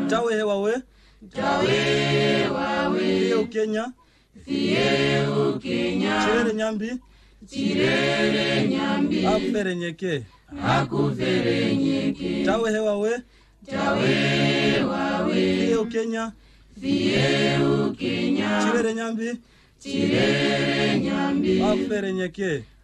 Tawe hewa we. Tawe wawe. Fie ukenya. Fie ukenya. Chirere nyambi. Chirere nyambi. Akufere nyeke. Akufere nyeke. Tawe hewa we. Tawe wawe. Fie ukenya. Fie ukenya. Chirere nyambi. Chirere nyambi. Akufere nyeke.